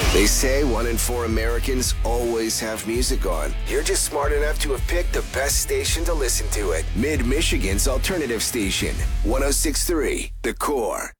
They say 1 in 4 Americans always have music on. You're just smart enough to have picked the best station to listen to it. Mid-Michigan's alternative station, 106.3 The Core.